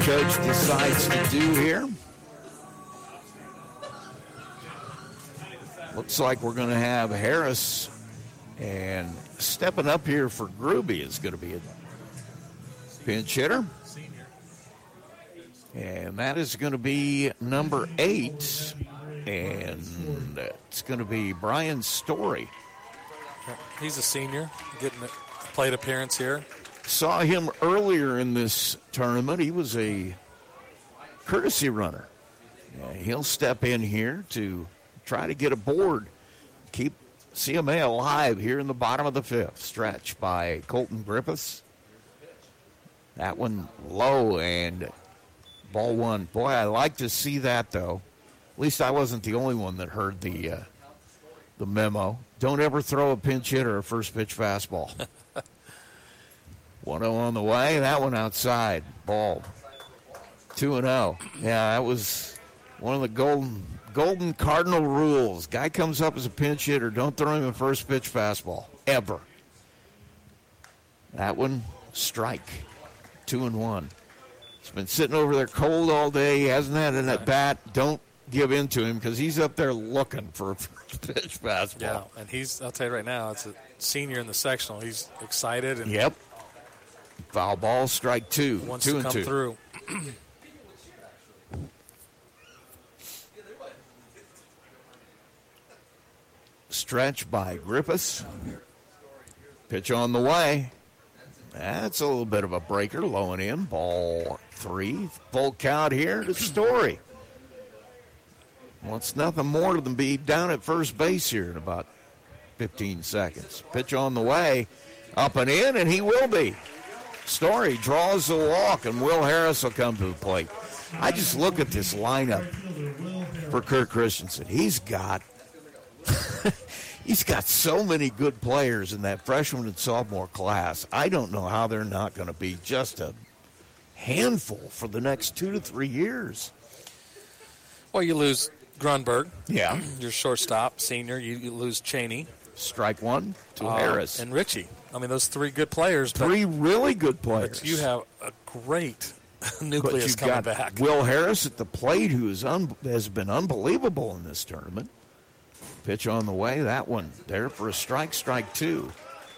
coach decides to do here. Looks like we're going to have Harris, and stepping up here for Gruby is going to be a pinch hitter. And that is going to be number 8, and it's going to be Brian Story. He's a senior, getting a plate appearance here. Saw him earlier in this tournament. He was a courtesy runner. He'll step in here to try to get aboard, keep CMA alive here in the bottom of the 5th. Stretch by Colton Griffiths. That one low and ball one. Boy, I like to see that, though. At least I wasn't the only one that heard the memo. Don't ever throw a pinch hitter a first pitch fastball. 1-0 on the way. That one outside. Ball. 2-0. Yeah, that was one of the golden cardinal rules. Guy comes up as a pinch hitter, don't throw him a first pitch fastball. Ever. That one, strike. 2-1. He's been sitting over there cold all day. He hasn't had an at bat. Don't give in to him because he's up there looking for a first pitch fastball. Yeah, and I'll tell you right now, it's a senior in the sectional. He's excited. And yep. Foul ball, strike 2. Wants 2 to and come 2. Through. Stretch by Griffiths. Pitch on the way. That's a little bit of a breaker, low and in. Ball 3. Full count here to Story. Wants nothing more than be down at first base here in about 15 seconds. Pitch on the way. Up and in, and he will be. Story draws the walk, and Will Harris will come to the plate. I just look at this lineup for Kirk Christensen. He's got so many good players in that freshman and sophomore class. I don't know how they're not going to be just a handful for the next 2 to 3 years. Well, you lose Grunberg. Yeah. Your shortstop, senior. You lose Cheney. Strike 1 to Harris. And Richie. I mean, those 3 good players. 3 really good players. But you have a great nucleus coming back. Will Harris at the plate, who has been unbelievable in this tournament. Pitch on the way. That one there for a strike 2.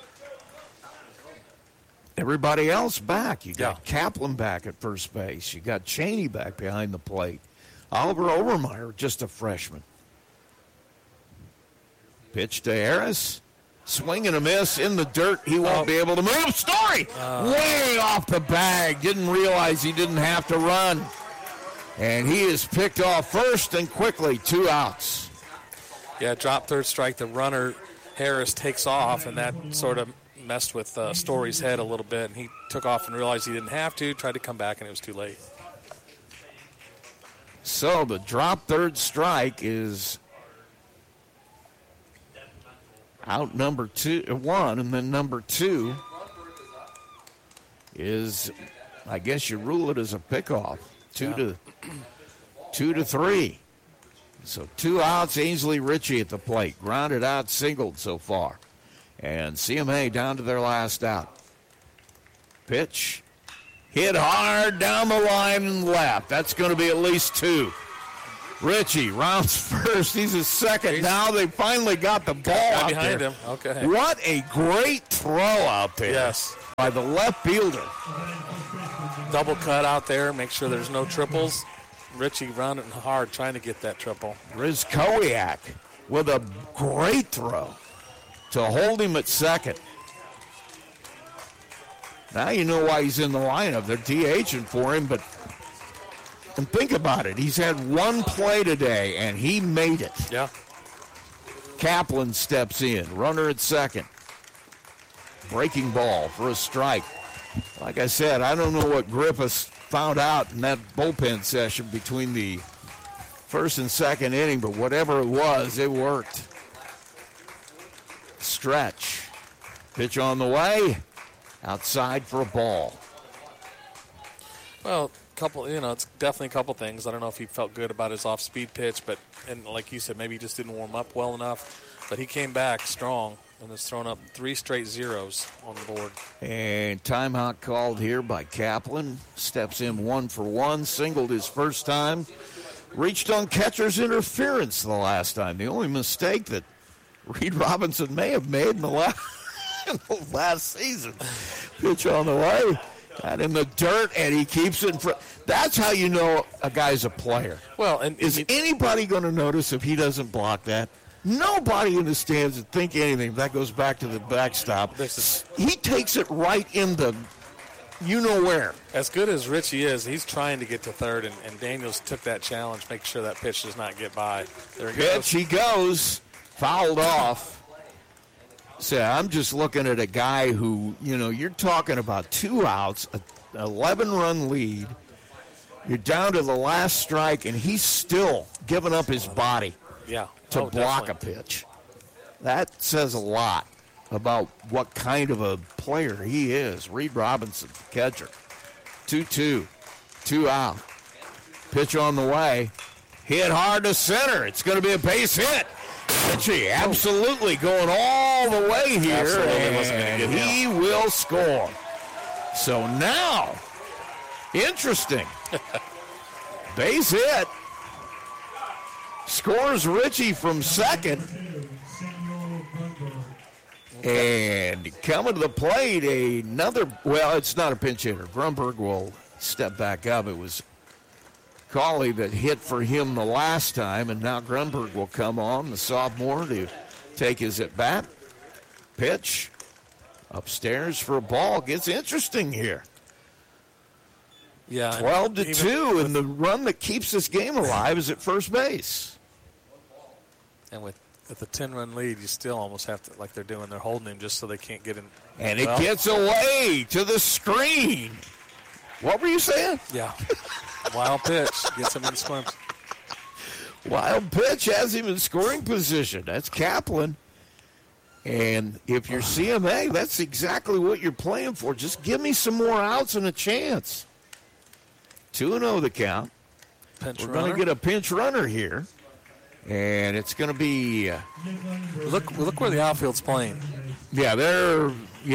Everybody else back. You got Kaplan back at first base. You got Cheney back behind the plate. Oliver Overmeyer, just a freshman. Pitch to Harris. Swing and a miss in the dirt. He won't be able to move. Story way off the bag. Didn't realize he didn't have to run. And he is picked off first and quickly. 2 outs. Yeah, drop third strike. The runner, Harris, takes off, and that sort of messed with Story's head a little bit. And he took off and realized he didn't have to, tried to come back, and it was too late. So the drop third strike is out number 1, and then number 2 is, I guess you rule it as a pickoff. 2 to 3. So 2 outs, Ainsley Ritchie at the plate. Grounded out, singled so far. And CMA down to their last out. Pitch. Hit hard down the line and left. That's going to be at least 2. Ritchie rounds first. He's a second. Now they finally got the ball out behind there. Him. Okay. What a great throw out there. Yes. By the left fielder. Double cut out there. Make sure there's no triples. Ritchie rounding hard trying to get that triple. Rizkowiak with a great throw to hold him at second. Now you know why he's in the lineup. They're DHing for him, and think about it. He's had 1 play today, and he made it. Yeah. Kaplan steps in, runner at second. Breaking ball for a strike. Like I said, I don't know what Griffiths found out in that bullpen session between the first and second inning, but whatever it was, it worked. Stretch. Pitch on the way. Outside for a ball. Well, it's definitely a couple things. I don't know if he felt good about his off-speed pitch, and like you said, maybe he just didn't warm up well enough. But he came back strong and has thrown up 3 straight zeros on the board. And timeout called here by Kaplan. Steps in 1 for 1, singled his first time. Reached on catcher's interference the last time. The only mistake that Reed Robinson may have made in the last season. Pitch on the way. Got in the dirt, and he keeps it in front. That's how you know a guy's a player. Well, and is anybody going to notice if he doesn't block that? Nobody in the stands would think anything. That goes back to the backstop. He takes it right in the you-know-where. As good as Richie is, he's trying to get to third, and Daniels took that challenge, make sure that pitch does not get by. There he goes. Fouled off. So I'm just looking at a guy who, you're talking about 2 outs, an 11-run lead. You're down to the last strike, and he's still giving up his body to block definitely. a pitch. That says a lot about what kind of a player he is. Reed Robinson, catcher. 2-2, 2 out. Pitch on the way. Hit hard to center. It's going to be a base hit. Richie absolutely going all the way here, and he will score. So now, interesting. Base hit. Scores Richie from second. And coming to the plate, it's not a pinch hitter. Grunberg will step back up. It was Cawley that hit for him the last time, and now Grunberg will come on, the sophomore, to take his at-bat. Pitch. Upstairs for a ball. Gets interesting here. Yeah, 12-2, and the run that keeps this game alive is at first base. And with the 10-run lead, you still almost have to, like they're doing, they're holding him just so they can't get in. And it gets away to the screen. What were you saying? Yeah. Wild pitch. Gets him in squimps. Wild pitch has him in scoring position. That's Kaplan. And if you're CMA, that's exactly what you're playing for. Just give me some more outs and a chance. 2-0 the count. We're going to get a pinch runner here. And it's going to be... Look where the outfield's playing. Yeah, they're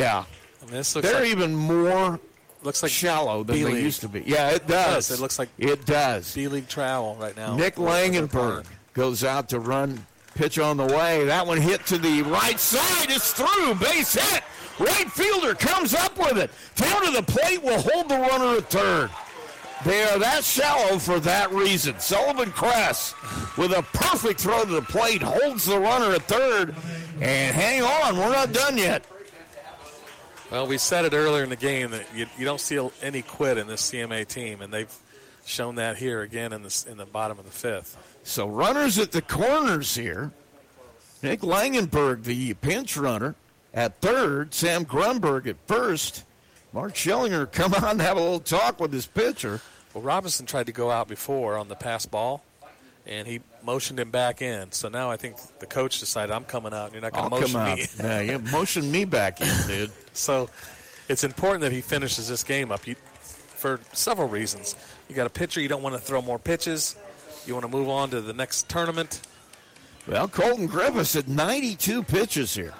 even more... Looks like shallow than B-League. They used to be. Yeah, it does. It looks like it does. B-League travel right now. Nick Langenberg goes out to run. Pitch on the way. That one hit to the right side. It's through. Base hit. Right fielder comes up with it. Down to the plate will hold the runner at third. They are that shallow for that reason. Sullivan Kress with a perfect throw to the plate holds the runner at third. And hang on, we're not done yet. Well, we said it earlier in the game that you don't see any quit in this CMA team, and they've shown that here again in the bottom of the fifth. So runners at the corners here. Nick Langenberg, the pinch runner, at third. Sam Grunberg at first. Mark Schillinger come on and have a little talk with his pitcher. Well, Robinson tried to go out before on the pass ball, and he motioned him back in. So now I think the coach decided, I'm coming out, and you're not going to motion me. Yeah, you motion me back in, dude. So it's important that he finishes this game up for several reasons. You got a pitcher, you don't want to throw more pitches. You want to move on to the next tournament. Well, Colton Griffiths at 92 pitches here.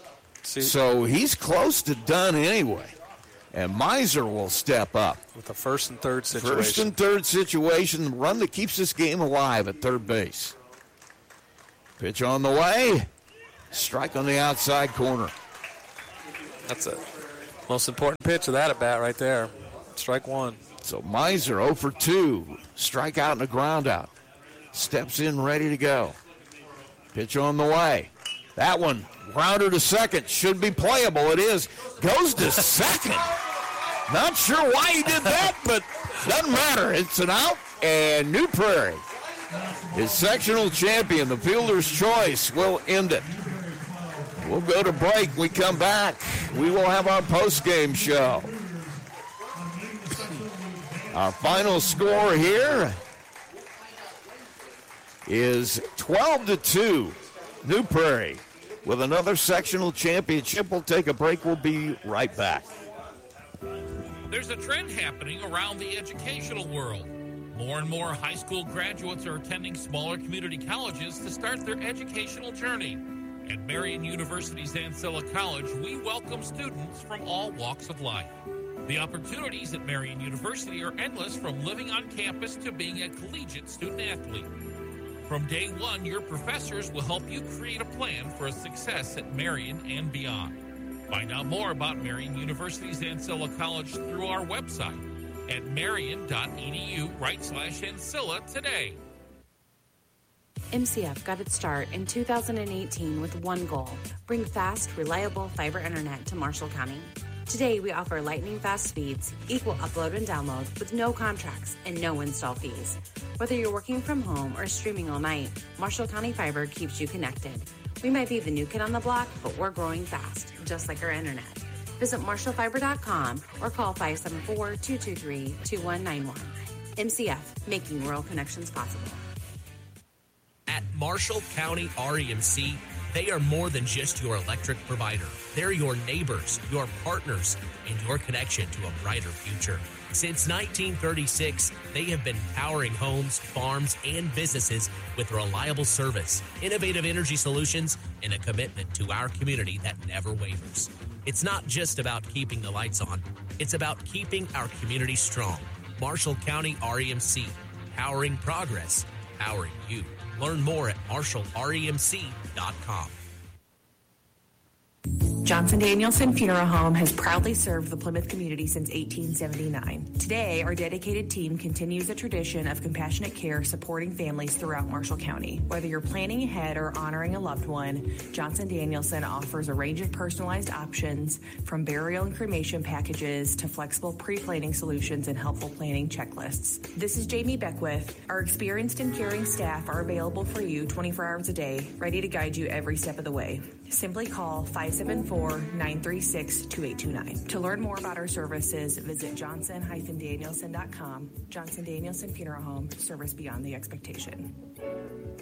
So he's close to done anyway. And Miser will step up. With the first and third situation. First and third situation, the run that keeps this game alive at third base. Pitch on the way. Strike on the outside corner. That's the most important pitch of that at bat right there. Strike one. So Miser 0 for 2. Strikeout and a ground out. Steps in ready to go. Pitch on the way. That one, grounder to second, should be playable. It is. Goes to second. Not sure why he did that, but doesn't matter. It's an out, and New Prairie is sectional champion. The fielder's choice will end it. We'll go to break. We come back. We will have our post-game show. Our final score here is 12-2. New Prairie with another sectional championship. We'll take a break. We'll be right back. There's a trend happening around the educational world. More and more high school graduates are attending smaller community colleges to start their educational journey. At Marian University Zancilla College, we welcome students from all walks of life. The opportunities at Marian University are endless, from living on campus to being a collegiate student-athlete. From day one, your professors will help you create a plan for a success at Marian and beyond. Find out more about Marian University Zancilla College through our website at marian.edu/Ancilla today. MCF got its start in 2018 with one goal: bring fast, reliable fiber internet to Marshall County. Today, we offer lightning-fast speeds, equal upload and download with no contracts and no install fees. Whether you're working from home or streaming all night, Marshall County Fiber keeps you connected. We might be the new kid on the block, but we're growing fast, just like our internet. Visit marshallfiber.com or call 574-223-2191. MCF, making rural connections possible. At Marshall County REMC, they are more than just your electric provider. They're your neighbors, your partners, and your connection to a brighter future. Since 1936, they have been powering homes, farms, and businesses with reliable service, innovative energy solutions, and a commitment to our community that never wavers. It's not just about keeping the lights on. It's about keeping our community strong. Marshall County REMC, powering progress, powering you. Learn more at marshallremc.com. Johnson Danielson Funeral Home has proudly served the Plymouth community since 1879. Today, our dedicated team continues a tradition of compassionate care supporting families throughout Marshall County. Whether you're planning ahead or honoring a loved one, Johnson Danielson offers a range of personalized options, from burial and cremation packages to flexible pre-planning solutions and helpful planning checklists. This is Jamie Beckwith. Our experienced and caring staff are available for you 24 hours a day, ready to guide you every step of the way. Simply call 574-936-2829. To learn more about our services, visit johnson-danielson.com. Johnson Danielson Funeral Home, service beyond the expectation.